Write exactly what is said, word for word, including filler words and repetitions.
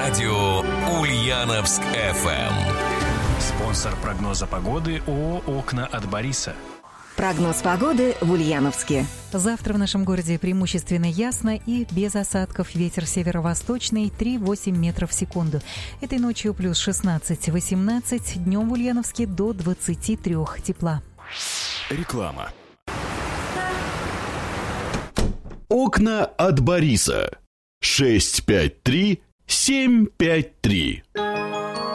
Радио Ульяновск эф эм. Спонсор прогноза погоды ООО «Окна от Бориса». Прогноз погоды в Ульяновске. Завтра в нашем городе преимущественно ясно и без осадков. Ветер северо-восточный три-восемь метров в секунду. Этой ночью плюс шестнадцать-восемнадцать, днем в Ульяновске до двадцати трёх тепла. Реклама. Окна от Бориса. шесть пять три семь пять три.